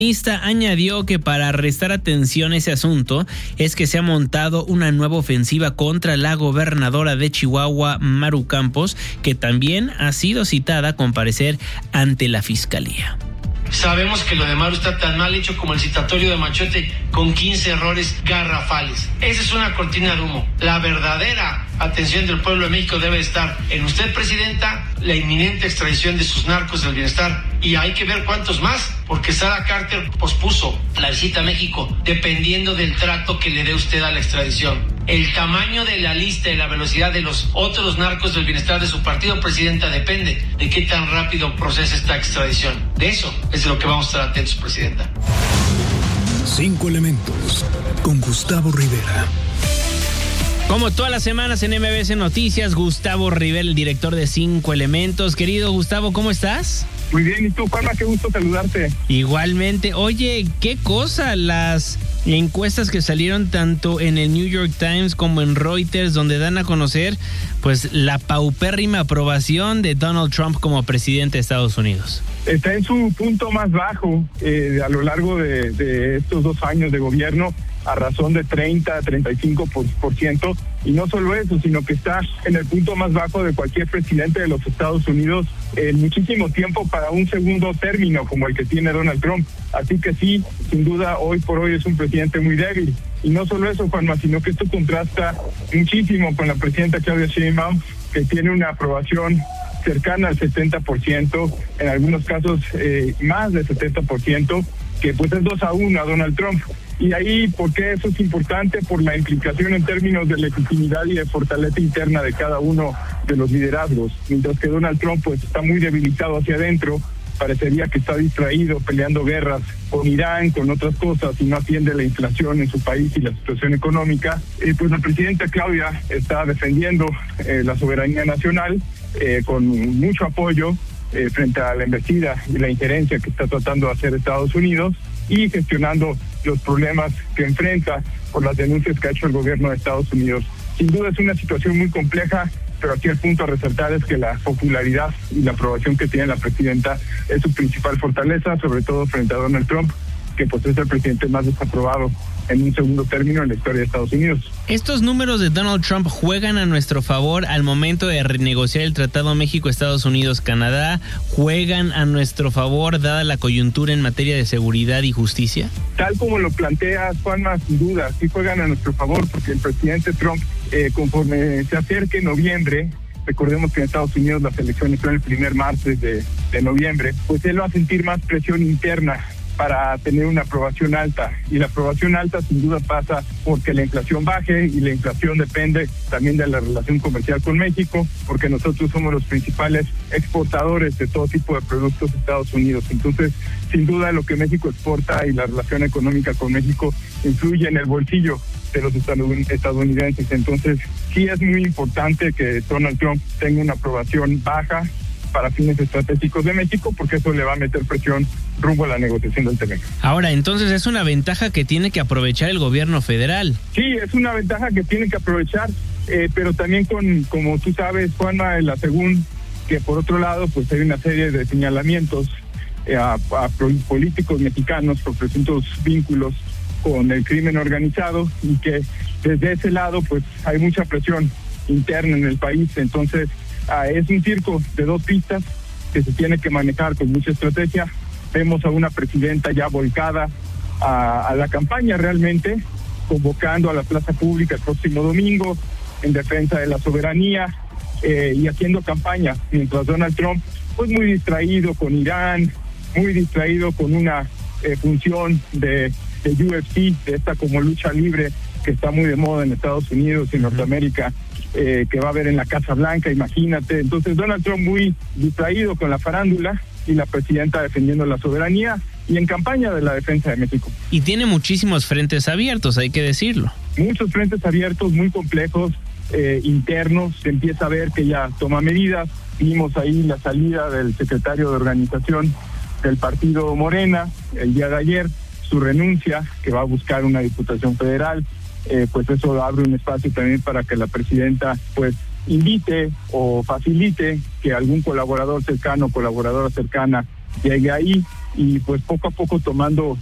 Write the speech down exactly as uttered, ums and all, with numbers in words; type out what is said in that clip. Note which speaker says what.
Speaker 1: Esta añadió que para restar atención a ese asunto es que se ha montado una nueva ofensiva contra la gobernadora de Chihuahua, Maru Campos, que también ha sido citada a comparecer ante la fiscalía.
Speaker 2: Sabemos que lo de Maru está tan mal hecho como el citatorio de Machote, con quince errores garrafales. Esa es una cortina de humo. La verdadera atención del pueblo de México debe estar en usted, presidenta, la inminente extradición de sus narcos del bienestar. Y hay que ver cuántos más, porque Sara Carter pospuso la visita a México dependiendo del trato que le dé usted a la extradición. El tamaño de la lista y la velocidad de los otros narcos del bienestar de su partido, presidenta, depende de qué tan rápido procesa esta extradición. De eso es de lo que vamos a estar atentos, presidenta.
Speaker 3: Cinco elementos con Gustavo Rivera.
Speaker 1: Como todas las semanas en M B S Noticias, Gustavo Rivera, el director de Cinco Elementos. Querido Gustavo, ¿cómo estás?
Speaker 4: Muy bien, ¿y tú, Juanma? Qué gusto saludarte.
Speaker 1: Igualmente. Oye, qué cosa las encuestas que salieron tanto en el New York Times como en Reuters, donde dan a conocer pues la paupérrima aprobación de Donald Trump como presidente de Estados Unidos.
Speaker 4: Está en su punto más bajo eh, a lo largo de, de estos dos años de gobierno, a razón de treinta a treinta y cinco por ciento, y no solo eso, sino que está en el punto más bajo de cualquier presidente de los Estados Unidos en muchísimo tiempo para un segundo término como el que tiene Donald Trump. Así que sí, sin duda, hoy por hoy es un presidente muy débil. Y no solo eso, Juanma, sino que esto contrasta muchísimo con la presidenta Claudia Sheinbaum, que tiene una aprobación cercana al setenta por ciento, en algunos casos eh, más del setenta por ciento, que pues es dos a uno a Donald Trump. Y ahí, ¿por qué eso es importante? Por la implicación en términos de legitimidad y de fortaleza interna de cada uno de los liderazgos. Mientras que Donald Trump pues está muy debilitado hacia adentro, parecería que está distraído peleando guerras con Irán, con otras cosas, y no atiende la inflación en su país y la situación económica. Y pues la presidenta Claudia está defendiendo eh, la soberanía nacional eh, con mucho apoyo eh, frente a la embestida y la injerencia que está tratando de hacer Estados Unidos, y gestionando los problemas que enfrenta por las denuncias que ha hecho el gobierno de Estados Unidos. Sin duda es una situación muy compleja, pero aquí el punto a resaltar es que la popularidad y la aprobación que tiene la presidenta es su principal fortaleza, sobre todo frente a Donald Trump, que pues es el presidente más desaprobado en un segundo término en la historia de Estados Unidos.
Speaker 1: ¿Estos números de Donald Trump juegan a nuestro favor al momento de renegociar el Tratado México-Estados Unidos-Canadá? ¿Juegan a nuestro favor dada la coyuntura en materia de seguridad y justicia?
Speaker 4: Tal como lo planteas, Juanma, sin duda, sí juegan a nuestro favor, porque el presidente Trump, eh, conforme se acerque noviembre, recordemos que en Estados Unidos las elecciones son el primer martes de, de noviembre, pues él va a sentir más presión interna para tener una aprobación alta, y la aprobación alta sin duda pasa porque la inflación baje, y la inflación depende también de la relación comercial con México, porque nosotros somos los principales exportadores de todo tipo de productos de Estados Unidos. Entonces, sin duda lo que México exporta y la relación económica con México influye en el bolsillo de los estadounidenses. Entonces, sí es muy importante que Donald Trump tenga una aprobación baja para fines estratégicos de México, porque eso le va a meter presión rumbo a la negociación del T M E C.
Speaker 1: Ahora, entonces es una ventaja que tiene que aprovechar el gobierno federal.
Speaker 4: Sí, es una ventaja que tiene que aprovechar, eh, pero también con, como tú sabes, Juanma, la según que por otro lado, pues hay una serie de señalamientos eh, a, a políticos mexicanos por presuntos vínculos con el crimen organizado, y que desde ese lado, pues hay mucha presión interna en el país. Entonces, Ah, es un circo de dos pistas que se tiene que manejar con mucha estrategia. Vemos a una presidenta ya volcada a, a la campaña realmente, convocando a la plaza pública el próximo domingo en defensa de la soberanía eh, y haciendo campaña, mientras Donald Trump pues muy distraído con Irán, muy distraído con una eh, función de, de U F C, de esta como lucha libre que está muy de moda en Estados Unidos y Norteamérica, eh, que va a haber en la Casa Blanca, imagínate. Entonces Donald Trump muy distraído con la farándula, y la presidenta defendiendo la soberanía y en campaña de la defensa de México.
Speaker 1: Y tiene muchísimos frentes abiertos, hay que decirlo.
Speaker 4: Muchos frentes abiertos muy complejos, eh, internos. Se empieza a ver que ya toma medidas. Vimos ahí la salida del secretario de organización del partido Morena el día de ayer, su renuncia, que va a buscar una diputación federal. Eh, pues eso abre un espacio también para que la presidenta pues invite o facilite que algún colaborador cercano, colaboradora cercana llegué ahí y pues poco a poco tomando